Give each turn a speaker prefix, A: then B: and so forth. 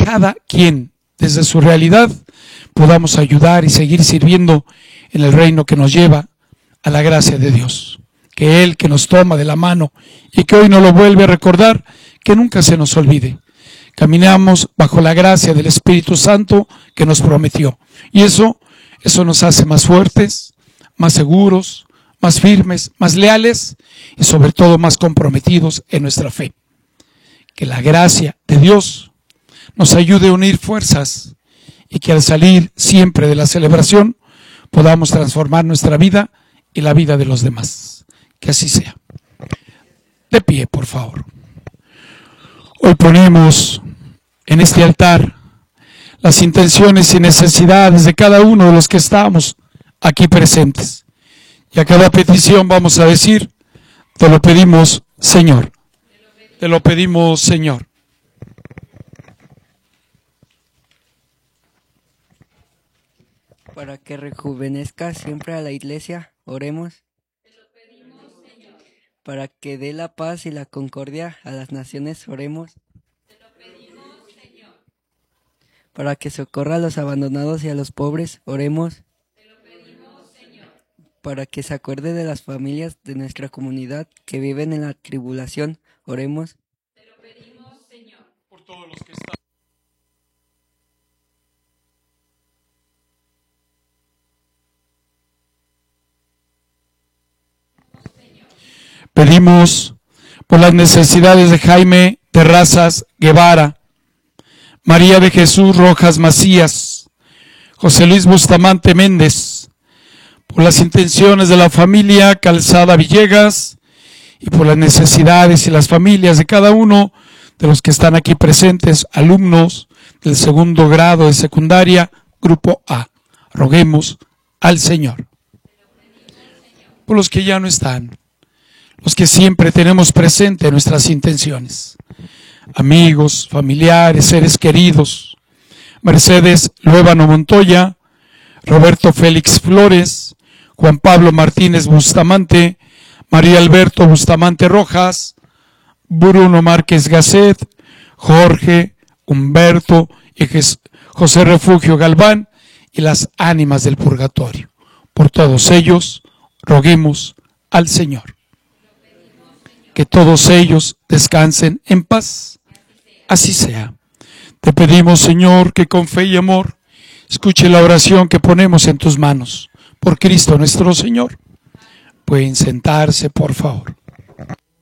A: cada quien, desde su realidad, podamos ayudar y seguir sirviendo en el reino que nos lleva a la gracia de Dios. Que Él, que nos toma de la mano y que hoy nos lo vuelve a recordar, que nunca se nos olvide. Caminamos bajo la gracia del Espíritu Santo que nos prometió. Y eso nos hace más fuertes, más seguros, más firmes, más leales y sobre todo más comprometidos en nuestra fe. Que la gracia de Dios nos ayude a unir fuerzas y que al salir siempre de la celebración podamos transformar nuestra vida y la vida de los demás. Que así sea. De pie, por favor. Hoy ponemos en este altar las intenciones y necesidades de cada uno de los que estamos aquí presentes. Y a cada petición vamos a decir, te lo pedimos, Señor. Te lo pedimos, Señor.
B: Para que rejuvenezca siempre a la Iglesia, oremos.
C: Te lo pedimos, Señor.
B: Para que dé la paz y la concordia a las naciones, oremos.
C: Te lo pedimos, Señor.
B: Para que socorra a los abandonados y a los pobres, oremos.
C: Te lo pedimos, Señor.
B: Para que se acuerde de las familias de nuestra comunidad que viven en la tribulación, oremos.
C: Te lo pedimos, Señor.
A: Por todos los que están. Pedimos por las necesidades de Jaime Terrazas Guevara, María de Jesús Rojas Macías, José Luis Bustamante Méndez, por las intenciones de la familia Calzada Villegas y por las necesidades y las familias de cada uno de los que están aquí presentes, alumnos del segundo grado de secundaria, Grupo A. Roguemos al Señor. Por los que ya no están, los que siempre tenemos presente nuestras intenciones, amigos, familiares, seres queridos, Mercedes Luébano Montoya, Roberto Félix Flores, Juan Pablo Martínez Bustamante, María Alberto Bustamante Rojas, Bruno Márquez Gasset, Jorge, Humberto y José Refugio Galván y las ánimas del purgatorio. Por todos ellos, roguemos al Señor. Que todos ellos descansen en paz. Así sea. Te pedimos, Señor, que con fe y amor escuche la oración que ponemos en tus manos. Por Cristo nuestro Señor. Pueden sentarse, por favor.